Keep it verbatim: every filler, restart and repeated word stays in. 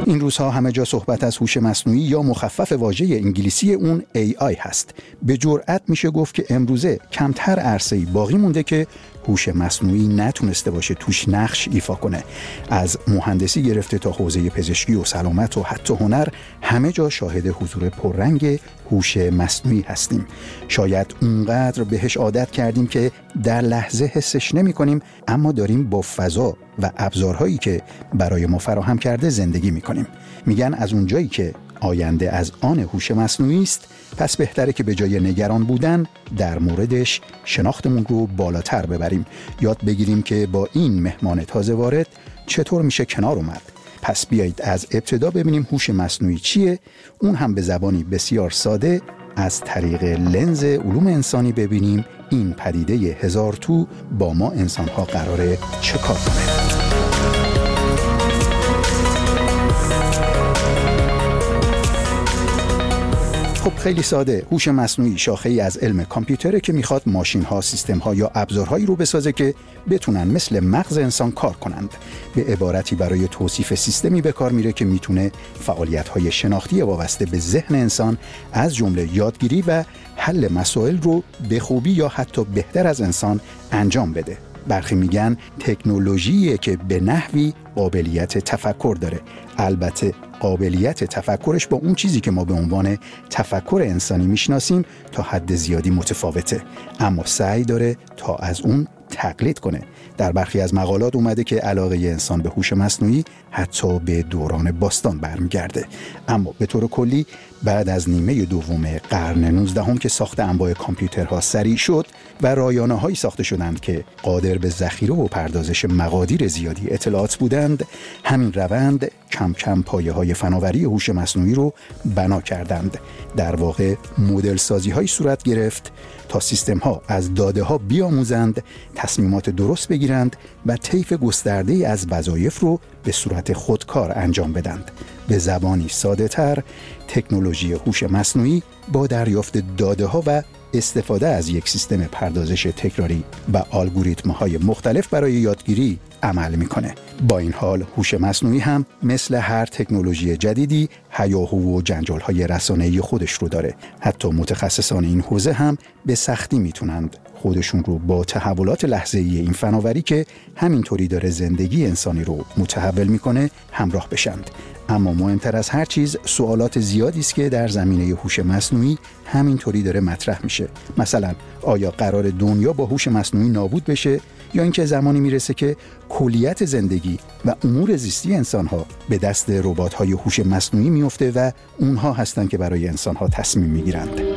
این روزها همه جا صحبت از هوش مصنوعی یا مخفف واژه انگلیسی اون ای آی هست. به جرئت میشه گفت که امروزه کمتر عرصه‌ای باقی مونده که هوش مصنوعی نتونسته باشه توش نقش ایفا کنه. از مهندسی گرفته تا حوزه پزشکی و سلامت و حتی هنر، همه جا شاهد حضور پررنگ هوش مصنوعی هستیم. شاید اونقدر بهش عادت کردیم که در لحظه حسش نمی کنیم، اما داریم با فضا و ابزارهایی که برای ما فراهم کرده زندگی می کنیم. میگن از اونجایی که آینده از آن هوش مصنوعی است، پس بهتره که به جای نگران بودن در موردش شناختمون رو بالاتر ببریم. یاد بگیریم که با این مهمان تازه وارد چطور میشه کنار اومد. پس بیایید از ابتدا ببینیم هوش مصنوعی چیه، اون هم به زبانی بسیار ساده از طریق لنز علوم انسانی ببینیم این پدیده هزار تو با ما انسان‌ها قراره چه کار کنه. خب خیلی ساده، هوش مصنوعی شاخه‌ای از علم کامپیوتره که میخواد ماشین‌ها، سیستم‌ها یا ابزارهایی رو بسازه که بتونن مثل مغز انسان کار کنند. به عبارتی برای توصیف سیستمی به کار میره که میتونه فعالیت‌های شناختی وابسته به ذهن انسان از جمله یادگیری و حل مسائل رو به خوبی یا حتی بهتر از انسان انجام بده. برخی میگن تکنولوژیه که به نحوی قابلیت تفکر داره. البته قابلیت تفکرش با اون چیزی که ما به عنوان تفکر انسانی میشناسیم تا حد زیادی متفاوته، اما سعی داره تا از اون تقلید کنه. در برخی از مقالات اومده که علاقه انسان به هوش مصنوعی حتی به دوران باستان برمیگرده. اما به طور کلی بعد از نیمه دوم قرن نوزدهم که ساخت انواع کامپیوترها سریع شد و رایانه‌هایی ساخته شدند که قادر به ذخیره و پردازش مقادیر زیادی اطلاعات بودند، همین روند کم کم پایه‌های فناوری هوش مصنوعی رو بنا کردند. در واقع مدل سازی‌های صورت گرفت تا سیستم‌ها از داده‌ها بیاموزند، تصمیمات درست بگیرند و طیف گسترده‌ای از وظایف رو به صورت خودکار انجام بدند. به زبانی ساده‌تر، تکنولوژی هوش مصنوعی با دریافت داده‌ها و استفاده از یک سیستم پردازش تکراری و الگوریتم‌های مختلف برای یادگیری عمل می‌کنه. با این حال هوش مصنوعی هم مثل هر تکنولوژی جدیدی هیاهو و جنجال‌های رسانه‌ای خودش رو داره. حتی متخصصان این حوزه هم به سختی میتونند خودشون رو با تحولات لحظه‌ای این فناوری که همینطوری داره زندگی انسانی رو متحول میکنه همراه بشند. اما مهمتر از هر چیز سوالات زیادی است که در زمینه هوش مصنوعی همینطوری داره مطرح میشه. مثلا آیا قرار دنیا با هوش مصنوعی نابود بشه یا اینکه زمانی میرسه که کلیت زندگی و امور زیستی انسان‌ها به دست ربات‌های هوش مصنوعی میفته و اونها هستن که برای انسان‌ها تصمیم میگیرند.